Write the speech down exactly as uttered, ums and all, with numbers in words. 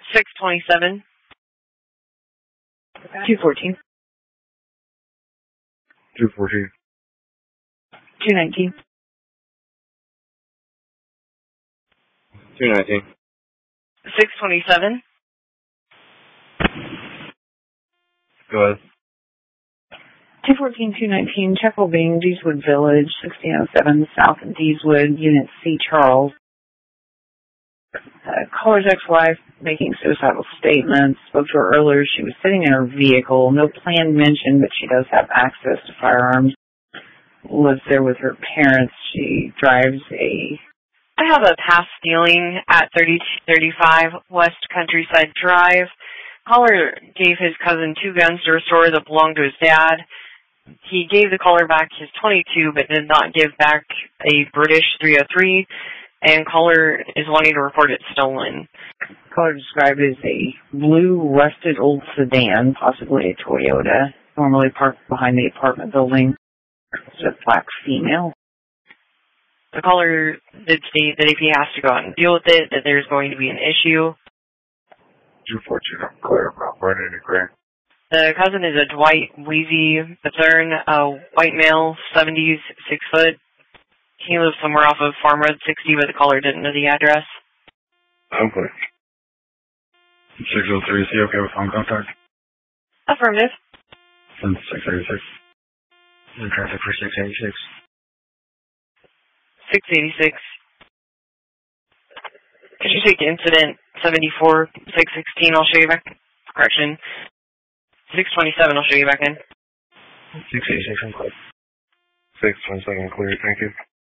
six twenty-seven. two fourteen. two fourteen. two nineteen. two nineteen. six twenty-seven. Go ahead. two fourteen, two nineteen, Checkle Bing, Deeswood Village, sixteen oh seven South Deeswood, Unit C, Charles. Uh, caller's ex-wife making suicidal statements. Spoke to her earlier. She was sitting in her vehicle. No plan mentioned, but she does have access to firearms. Lives there with her parents. She drives a... I have a past stealing at thirty thirty-five West Countryside Drive. Caller gave his cousin two guns to restore that belonged to his dad. He gave the caller back his twenty-two, but did not give back a British three oh three, and caller is wanting to report it stolen. Caller described as a blue, rusted old sedan, possibly a Toyota, normally parked behind the apartment building. It's a black female. The caller did state that if he has to go out and deal with it, that there's going to be an issue. two fourteen, I'm clear about running the grant. The cousin is a Dwight Wheezy Bethurn, a white male, seventies, six foot. He lives somewhere off of Farm Road sixty, but the caller didn't know the address. I'm clear. six oh three, is he okay with phone contact? Affirmative. Send six eighty-six. In traffic for six eighty-six. six eighty-six. Could you take incident seventy-four, six sixteen, I'll show you back. Correction. six twenty-seven, I'll show you back in. six eighty-six, I'm clear. six twenty-seven, clear, thank you.